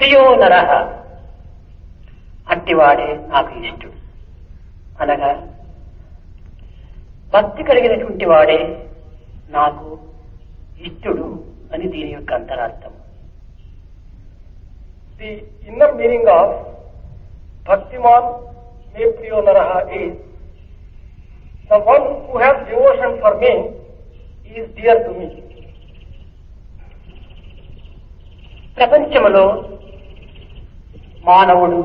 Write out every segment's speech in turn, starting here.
ప్రియో నరః, అట్టివాడే నాకు ఇష్టుడు అనగా భక్తి కలిగినటువంటి వాడే నాకు ఇష్టుడు అని దీని యొక్క అంతరార్థం. The inner meaning of Bhaktiman me priyo naraha is the one who has devotion for me is dear to me. ప్రపంచములో మానవుడు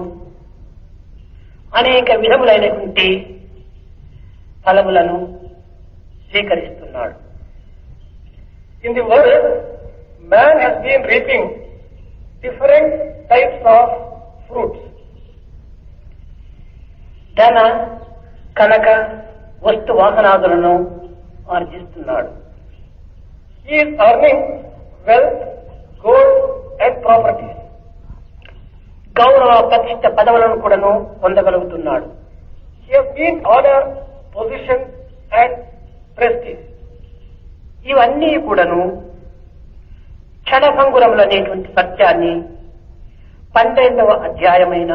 అనేక విధములైనటువంటి ఫలములను స్వీకరిస్తున్నాడు. In the world, man has been reaping different types of fruits. ధన కనక వస్తు వాహనాదులను ఆర్జిస్తున్నాడు. He is earning wealth, gold and properties. గౌరవ ప్రతిష్ట పదవులను కూడాను పొందగలుగుతున్నాడు. He has been honor, position and prestige. ఇవన్నీ కూడాను క్షణభంగురములు అనేటువంటి సత్యాన్ని 12వ అధ్యాయమైన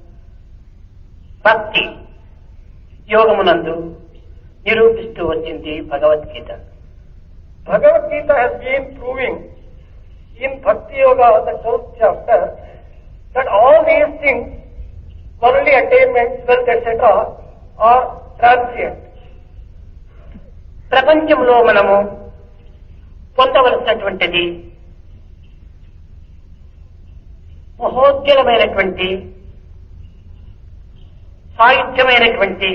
భక్తి యోగమునందు నిరూపిస్తూ వచ్చింది Bhagavad Gita. Bhagavad Gita has been proving in Bhakti Yoga, the 12th chapter, that all these things, worldly attainments, wealth, etc., are transient. ప్రపంచంలో మనము పొందవలసినటువంటిది మహోజ్వలమైనటువంటి సాయుధ్యమైనటువంటి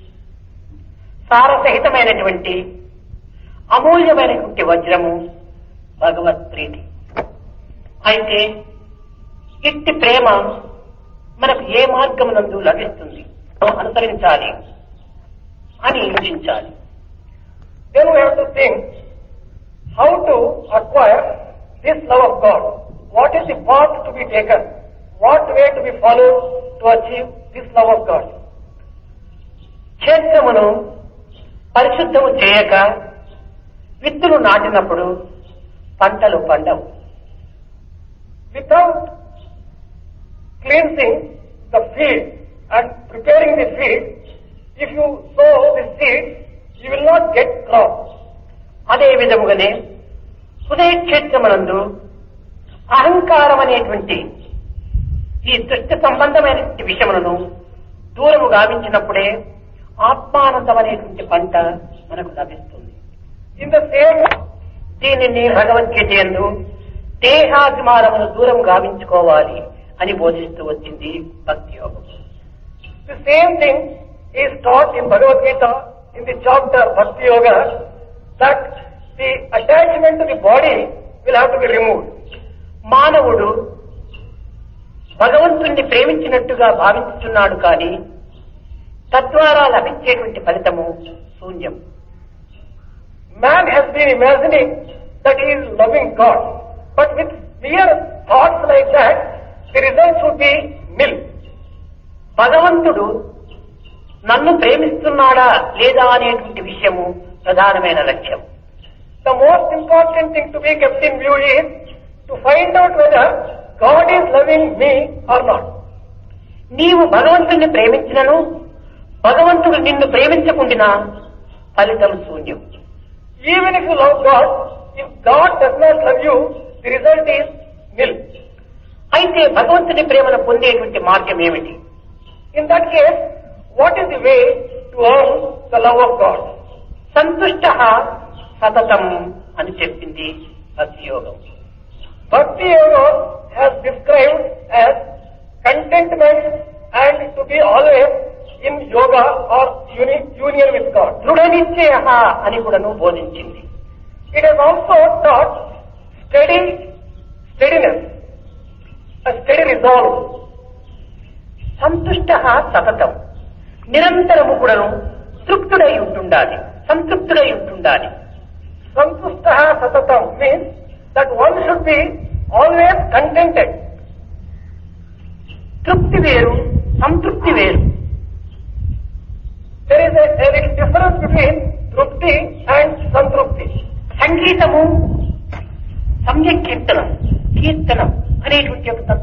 సారసహితమైనటువంటి అమూల్యమైనటువంటి వజ్రము భగవత్ ప్రీతి. అయితే ఇట్టి ప్రేమ మనకు ఏ మార్గమునందు లభిస్తుంది, అనుసరించాలి అని యోచించాలి. Then we have to think how to acquire this love of God. What is the path to be taken? What way to be followed to achieve this love of God? క్షేత్రమును పరిశుద్ధము చేయక విత్తులు నాటినప్పుడు పంటలు పండవు. Without cleansing the field and preparing the field, if you sow the seed, you will not get crops. అదే విధముగానే హృదయ క్షేత్రమునందు అహంకారం అనేటువంటి ఈ దృష్ట సంబంధమైన విషయములను దూరము గావించినప్పుడే ఆత్మానందం అనేటువంటి పంట మనకు లభిస్తుంది. In the same way, దీనిని భగవద్గీత యందు దేహాభిమానమును దూరం గావించుకోవాలి అని బోధిస్తూ వచ్చింది భక్తి యోగం. the same thing is taught in Bhagavad Gita in the chapter Bhakti Yoga, that the attachment to the body will have to be removed. మానవుడు భగవంతుణ్ణి ప్రేమించినట్టుగా భావించుతున్నాడు కానీ తద్వారా లభించేటువంటి ఫలితము శూన్యం. Man has been imagining that he is loving God, but with mere thoughts like that, the results would be nil. భగవంతుడు నన్ను ప్రేమిస్తున్నాడా లేదా అనేటువంటి విషయము ప్రధానమైన లక్ష్యం. The most important thing to be kept in view is to find out whether God is loving me or not. నీవు భగవంతుణ్ణి ప్రేమించినను భగవంతుడు నిన్ను ప్రేమించకుండినా ఫలితం శూన్యం. Even if you love God, if God does not love you, the result is nil. అయితే భగవంతుని ప్రేమను పొందేటువంటి మార్గం ఏమిటి? In that case, what is the way to earn the love of God? సంతుష్ట సతతం అని చెప్పింది భక్తి యోగం. Bhakti Yoga has described as contentment and to be always in yoga or union with God. దృఢ నిశ్చయ అని కూడా బోధించింది. It has also taught steadiness, a steady resolve. సంతుష్ట సతతం, నిరంతరము కూడాను తృప్తుడై ఉంటుండాలి, సంతృప్తుడై ఉంటుండాలి. Santustaha satatam means that one should be always contented. తృప్తి వేరు, సంతృప్తి వేరు. There is a little difference between trupti and santrupti. సంగీతము సమ్యక్ కీర్తనం అనేటువంటి ఒక